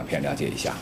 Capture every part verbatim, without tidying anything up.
片了解一下。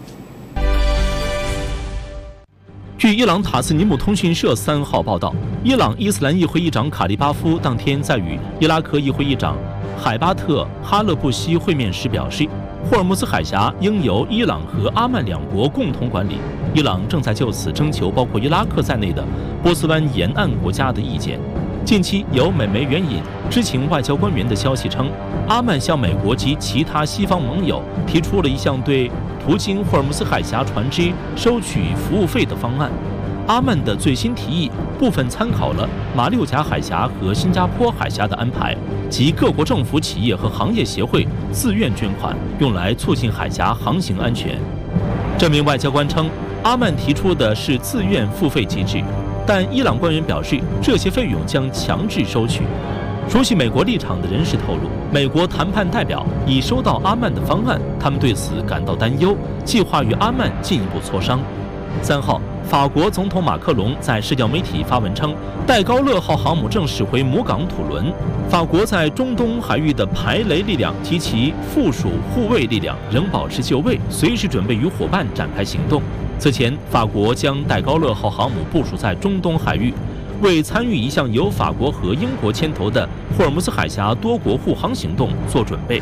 据伊朗塔斯尼姆通讯社三号报道，伊朗伊斯兰议会议长卡利巴夫当天在与伊拉克议会议长海巴特·哈勒布西会面时表示，霍尔木兹海峡应由伊朗和阿曼两国共同管理。伊朗正在就此征求包括伊拉克在内的波斯湾沿岸国家的意见。近期有美媒援引知情外交官员的消息称，阿曼向美国及其他西方盟友提出了一项对途经霍尔木兹海峡船只收取服务费的方案。阿曼的最新提议部分参考了马六甲海峡和新加坡海峡的安排，即各国政府、企业和行业协会自愿捐款，用来促进海峡航行安全。这名外交官称，阿曼提出的是自愿付费机制，但伊朗官员表示，这些费用将强制收取。熟悉美国立场的人士透露，美国谈判代表已收到阿曼的方案，他们对此感到担忧，计划与阿曼进一步磋商。三号，法国总统马克龙在社交媒体发文称，戴高乐号航母正驶回母港土伦，法国在中东海域的排雷力量及其附属护卫力量仍保持就位，随时准备与伙伴展开行动。此前，法国将戴高乐号航母部署在中东海域，为参与一项由法国和英国牵头的霍尔木兹海峡多国护航行动做准备。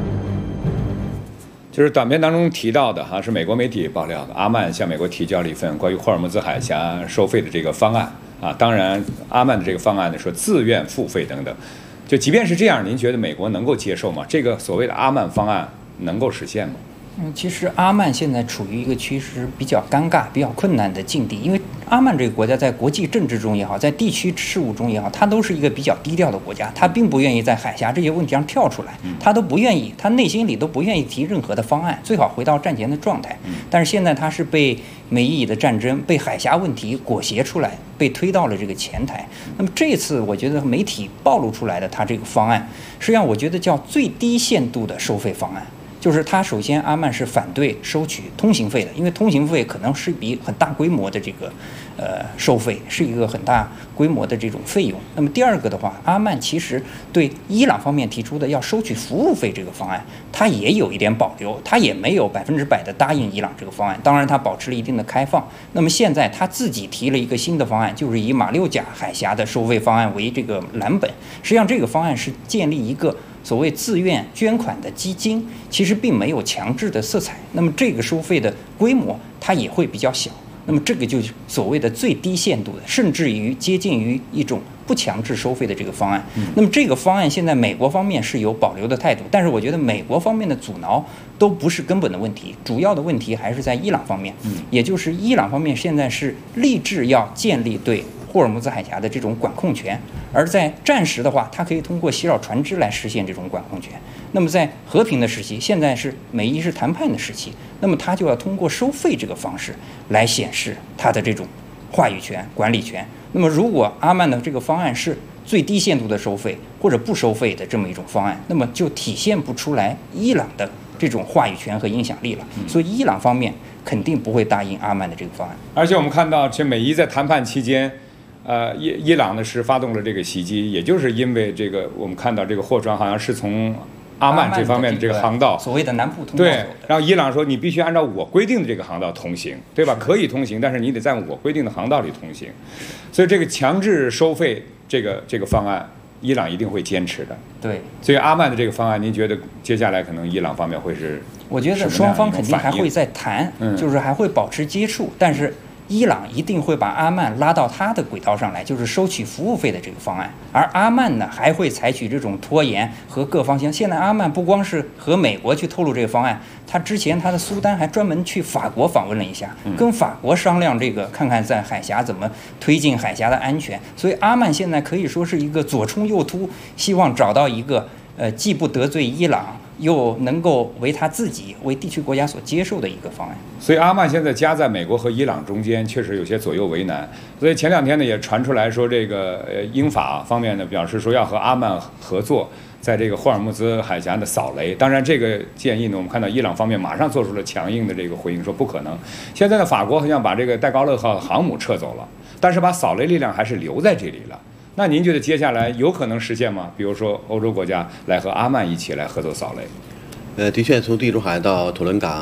就是短片当中提到的哈，是美国媒体爆料的，阿曼向美国提交了一份关于霍尔木兹海峡收费的这个方案啊。当然，阿曼的这个方案呢说自愿付费等等。就即便是这样，您觉得美国能够接受吗？这个所谓的阿曼方案能够实现吗？ 嗯，其实阿曼现在处于一个其实比较尴尬、比较困难的境地，因为阿曼这个国家在国际政治中也好，在地区事务中也好，它都是一个比较低调的国家，它并不愿意在海峡这些问题上跳出来，它都不愿意，它内心里都不愿意提任何的方案，最好回到战前的状态。但是现在它是被美伊的战争、被海峡问题裹挟出来，被推到了这个前台。那么这次我觉得媒体暴露出来的它这个方案，实际上我觉得叫最低限度的收费方案。就是它首先阿曼是反对收取通行费的，因为通行费可能是一笔很大规模的这个呃收费，是一个很大规模的这种费用。那么第二个的话，阿曼其实对伊朗方面提出的要收取服务费这个方案，它也有一点保留，它也没有百分之百的答应伊朗这个方案，当然它保持了一定的开放。那么现在他自己提了一个新的方案，就是以马六甲海峡的收费方案为这个蓝本，实际上这个方案是建立一个所谓自愿捐款的基金，其实并没有强制的色彩。那么这个收费的规模它也会比较小。那么这个就是所谓的最低限度的，甚至于接近于一种不强制收费的这个方案。那么这个方案现在美国方面是有保留的态度，但是我觉得美国方面的阻挠都不是根本的问题，主要的问题还是在伊朗方面。也就是伊朗方面现在是立志要建立对霍尔木兹海峡的这种管控权，而在战时的话，它可以通过袭扰船只来实现这种管控权。那么在和平的时期，现在是美伊是谈判的时期，那么它就要通过收费这个方式来显示它的这种话语权、管理权。那么如果阿曼的这个方案是最低限度的收费或者不收费的这么一种方案，那么就体现不出来伊朗的这种话语权和影响力了。所以伊朗方面肯定不会答应阿曼的这个方案。 而且我们看到，这美伊在谈判期间。呃，伊伊朗呢是发动了这个袭击，也就是因为这个，我们看到这个货船好像是从阿曼这方面的这个航道， 所谓的南部通道， 对，然后伊朗说你必须按照我规定的这个航道通行，对吧？可以通行，但是你得在我规定的航道里通行。所以这个强制收费这个这个方案，伊朗一定会坚持的。 对， 所以阿曼的这个方案，您觉得接下来可能伊朗方面会是？ 我觉得双方肯定还会再谈， 嗯、 就是还会保持接触，但是。伊朗一定会把阿曼拉到他的轨道上来，就是收取服务费的这个方案。而阿曼呢，还会采取这种拖延和各方相。现在阿曼不光是和美国去透露这个方案，他之前他的苏丹还专门去法国访问了一下，跟法国商量这个，看看在海峡怎么推进海峡的安全。所以阿曼现在可以说是一个左冲右突，希望找到一个呃既不得罪伊朗，又能够为他自己、为地区国家所接受的一个方案。 所以阿曼现在夹在美国和伊朗中间，确实有些左右为难。所以前两天呢，也传出来说，这个呃英法方面呢表示说要和阿曼合作，在这个霍尔木兹海峡的扫雷。当然，这个建议呢，我们看到伊朗方面马上做出了强硬的这个回应，说不可能。现在呢，法国好像把这个戴高乐号航母撤走了，但是把扫雷力量还是留在这里了。那您觉得接下来有可能实现吗？比如说欧洲国家来和阿曼一起来合作扫雷？ 呃，的确，从地中海到土伦港